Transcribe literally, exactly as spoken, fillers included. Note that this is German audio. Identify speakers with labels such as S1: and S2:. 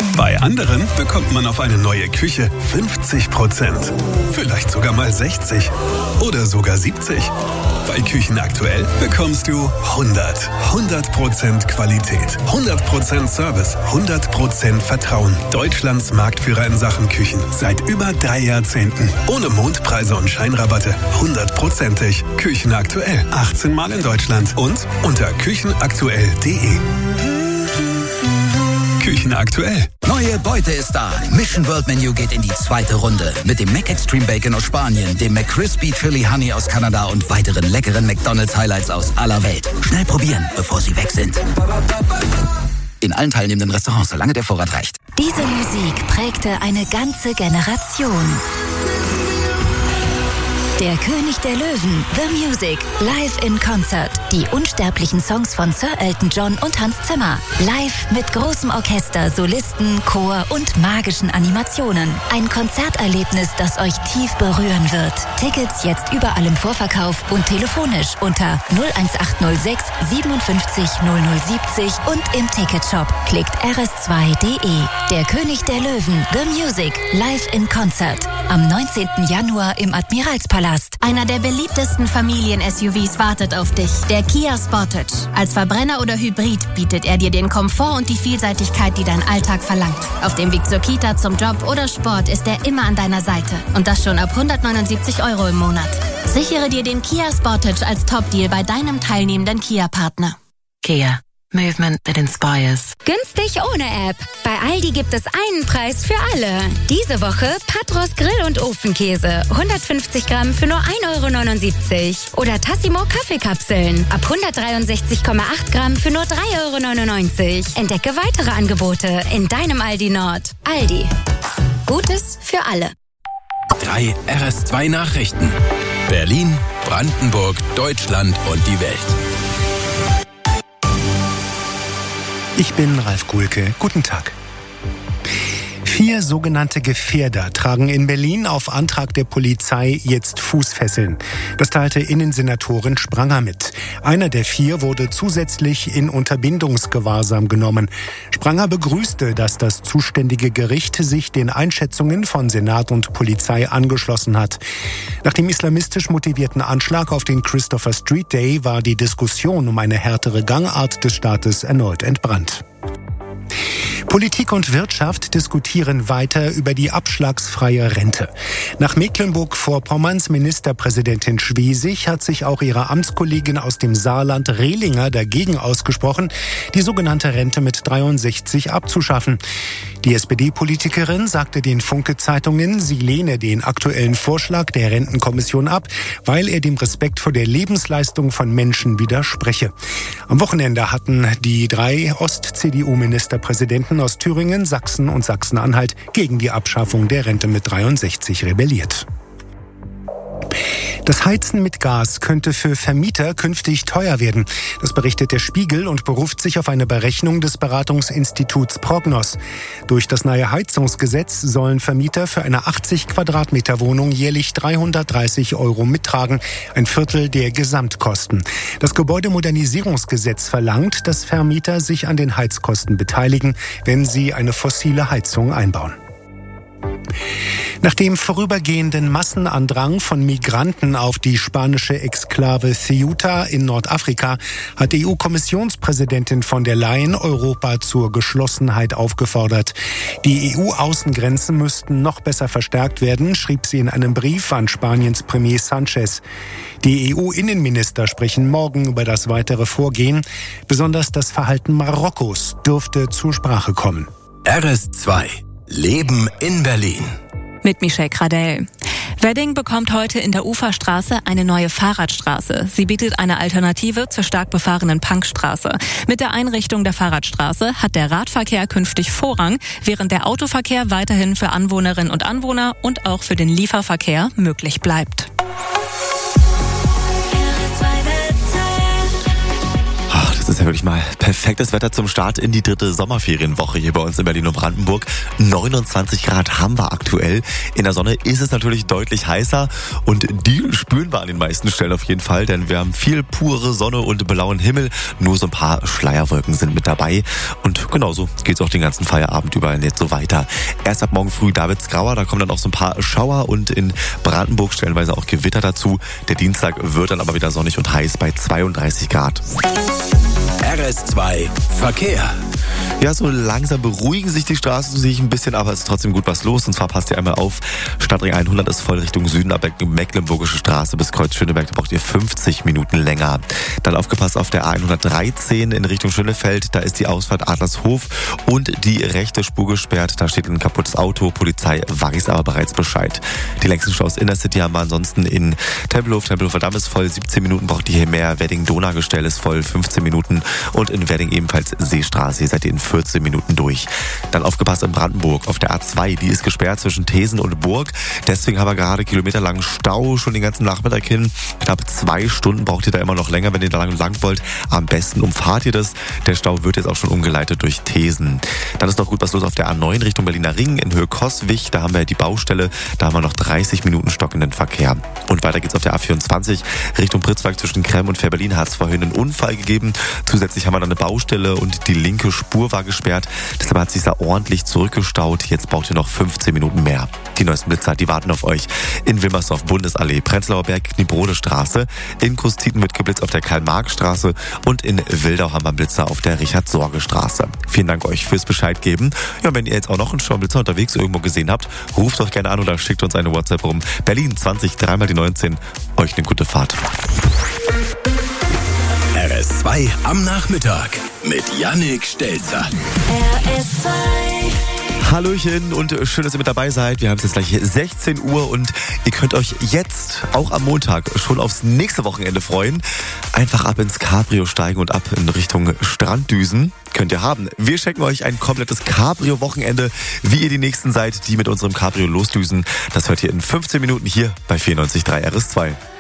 S1: Bei anderen bekommt man auf eine neue Küche fünfzig Prozent. Vielleicht sogar mal sechzig oder sogar siebzig. Bei Küchen aktuell bekommst du hundert. hundert Prozent Qualität, hundert Prozent Service, hundert Prozent Vertrauen. Deutschlands Marktführer in Sachen Küchen. Seit über drei Jahrzehnten. Ohne Mondpreise und Scheinrabatte. hundertprozentig. Küchen aktuell. achtzehn Mal in Deutschland. Und unter küchenaktuell punkt de. Küchen aktuell.
S2: Neue Beute ist da. Mission World Menu geht in die zweite Runde. Mit dem Mac Extreme Bacon aus Spanien, dem McCrispy Chili Honey aus Kanada und weiteren leckeren McDonald's Highlights aus aller Welt. Schnell probieren, bevor sie weg sind. In allen teilnehmenden Restaurants, solange der Vorrat reicht.
S3: Diese Musik prägte eine ganze Generation. Der König der Löwen, The Music, live in Concert. Die unsterblichen Songs von Sir Elton John und Hans Zimmer. Live mit großem Orchester, Solisten, Chor und magischen Animationen. Ein Konzerterlebnis, das euch tief berühren wird. Tickets jetzt überall im Vorverkauf und telefonisch unter null eins acht null sechs siebenundfünfzig null null siebzig und im Ticketshop. Klickt r s zwei punkt de. Der König der Löwen, The Music, live in Concert. Am neunzehnten Januar im Admiralspalast.
S4: Einer der beliebtesten Familien-S U Vs wartet auf dich. Der Kia Sportage. Als Verbrenner oder Hybrid bietet er dir den Komfort und die Vielseitigkeit, die dein Alltag verlangt. Auf dem Weg zur Kita, zum Job oder Sport ist er immer an deiner Seite. Und das schon ab hundertneunundsiebzig Euro im Monat. Sichere dir den Kia Sportage als Top-Deal bei deinem teilnehmenden Kia-Partner.
S5: Kia. Movement that inspires.
S6: Günstig ohne App. Bei Aldi gibt es einen Preis für alle. Diese Woche Patros Grill- und Ofenkäse. hundertfünfzig Gramm für nur ein Euro neunundsiebzig. Oder Tassimo Kaffeekapseln. Ab hundertdreiundsechzig Komma acht Gramm für nur drei Euro neunundneunzig. Entdecke weitere Angebote in deinem Aldi Nord. Aldi. Gutes für alle.
S7: Drei R S zwei Nachrichten. Berlin, Brandenburg, Deutschland und die Welt.
S8: Ich bin Ralf Kuhlke. Guten Tag. Vier sogenannte Gefährder tragen in Berlin auf Antrag der Polizei jetzt Fußfesseln. Das teilte Innensenatorin Spranger mit. Einer der vier wurde zusätzlich in Unterbindungsgewahrsam genommen. Spranger begrüßte, dass das zuständige Gericht sich den Einschätzungen von Senat und Polizei angeschlossen hat. Nach dem islamistisch motivierten Anschlag auf den Christopher Street Day war die Diskussion um eine härtere Gangart des Staates erneut entbrannt. Politik und Wirtschaft diskutieren weiter über die abschlagsfreie Rente. Nach Mecklenburg-Vorpommerns Ministerpräsidentin Schwesig hat sich auch ihre Amtskollegin aus dem Saarland Rehlinger dagegen ausgesprochen, die sogenannte Rente mit dreiundsechzig abzuschaffen. Die S P D-Politikerin sagte den Funke-Zeitungen, sie lehne den aktuellen Vorschlag der Rentenkommission ab, weil er dem Respekt vor der Lebensleistung von Menschen widerspreche. Am Wochenende hatten die drei Ost-C D U-Ministerpräsidenten aus Thüringen, Sachsen und Sachsen-Anhalt gegen die Abschaffung der Rente mit dreiundsechzig rebelliert. Das Heizen mit Gas könnte für Vermieter künftig teuer werden. Das berichtet der Spiegel und beruft sich auf eine Berechnung des Beratungsinstituts Prognos. Durch das neue Heizungsgesetz sollen Vermieter für eine achtzig Quadratmeter Wohnung jährlich dreihundertdreißig Euro mittragen, ein Viertel der Gesamtkosten. Das Gebäudemodernisierungsgesetz verlangt, dass Vermieter sich an den Heizkosten beteiligen, wenn sie eine fossile Heizung einbauen. Nach dem vorübergehenden Massenandrang von Migranten auf die spanische Exklave Ceuta in Nordafrika hat E U-Kommissionspräsidentin von der Leyen Europa zur Geschlossenheit aufgefordert. Die E U-Außengrenzen müssten noch besser verstärkt werden, schrieb sie in einem Brief an Spaniens Premier Sánchez. Die E U-Innenminister sprechen morgen über das weitere Vorgehen. Besonders das Verhalten Marokkos dürfte zur Sprache kommen.
S7: R S zwei. Leben in Berlin.
S9: Mit Michelle Gradell. Wedding bekommt heute in der Uferstraße eine neue Fahrradstraße. Sie bietet eine Alternative zur stark befahrenen Punkstraße. Mit der Einrichtung der Fahrradstraße hat der Radverkehr künftig Vorrang, während der Autoverkehr weiterhin für Anwohnerinnen und Anwohner und auch für den Lieferverkehr möglich bleibt.
S10: Ach, das ist ja natürlich mal perfektes Wetter zum Start in die dritte Sommerferienwoche hier bei uns in Berlin und Brandenburg. neunundzwanzig Grad haben wir aktuell. In der Sonne ist es natürlich deutlich heißer und die spüren wir an den meisten Stellen auf jeden Fall, denn wir haben viel pure Sonne und blauen Himmel. Nur so ein paar Schleierwolken sind mit dabei und genauso geht es auch den ganzen Feierabend über nicht so weiter. Erst ab morgen früh Davidsgrauer, da kommen dann auch so ein paar Schauer und in Brandenburg stellenweise auch Gewitter dazu. Der Dienstag wird dann aber wieder sonnig und heiß bei zweiunddreißig Grad.
S7: R S zwei Verkehr.
S10: Ja, so langsam beruhigen sich die Straßen, so sehe ich ein bisschen, aber es ist trotzdem gut was los. Und zwar passt ihr einmal auf, Stadtring hundert ist voll Richtung Süden, ab Mecklenburgische Straße bis Kreuz Schöneberg, da braucht ihr fünfzig Minuten länger. Dann aufgepasst auf der A hundertdreizehn in Richtung Schönefeld, da ist die Ausfahrt Adlershof und die rechte Spur gesperrt. Da steht ein kaputtes Auto, Polizei weiß aber bereits Bescheid. Die längsten Staus in der City haben wir ansonsten in Tempelhof, Tempelhofer Damm ist voll, siebzehn Minuten braucht ihr hier mehr, Wedding-Donau-Gestell ist voll, fünfzehn Minuten und in Wedding ebenfalls Seestraße, hier seid ihr in vierzehn Minuten durch. Dann aufgepasst in Brandenburg auf der A zwei, die ist gesperrt zwischen Thesen und Burg. Deswegen haben wir gerade kilometerlangen Stau schon den ganzen Nachmittag hin. Knapp zwei Stunden braucht ihr da immer noch länger, wenn ihr da lang, lang wollt. Am besten umfahrt ihr das. Der Stau wird jetzt auch schon umgeleitet durch Thesen. Dann ist noch gut was los auf der A neun Richtung Berliner Ring in Höhe Coswig. Da haben wir die Baustelle. Da haben wir noch dreißig Minuten stockenden Verkehr. Und weiter geht's auf der A vierundzwanzig Richtung Pritzwalk zwischen Krem und Fährberlin. Hat es vorhin einen Unfall gegeben. Zusätzlich haben wir dann eine Baustelle und die linke Spur war gesperrt. Deshalb hat sich da ordentlich zurückgestaut. Jetzt braucht ihr noch fünfzehn Minuten mehr. Die neuesten Blitzer, die warten auf euch. In Wilmersdorf Bundesallee, Prenzlauer Berg, Kniebrode Straße. In Kustiten wird geblitzt auf der Karl-Marx-Straße. Und in Wildau haben wir einen Blitzer auf der Richard-Sorge-Straße. Vielen Dank euch fürs Bescheid geben. Ja, wenn ihr jetzt auch noch einen Blitzer unterwegs irgendwo gesehen habt, ruft euch gerne an oder schickt uns eine WhatsApp rum. Berlin zwanzig, dreimal die neunzehn. Euch eine gute Fahrt.
S7: R S zwei am Nachmittag mit Yannick Stelzer.
S3: R S zwei.
S10: Hallöchen und schön, dass ihr mit dabei seid. Wir haben es jetzt gleich sechzehn Uhr und ihr könnt euch jetzt auch am Montag schon aufs nächste Wochenende freuen. Einfach ab ins Cabrio steigen und ab in Richtung Strand düsen. Könnt ihr haben. Wir schenken euch ein komplettes Cabrio-Wochenende, wie ihr die Nächsten seid, die mit unserem Cabrio losdüsen. Das hört ihr in fünfzehn Minuten hier bei vierundneunzig Komma drei R S zwei.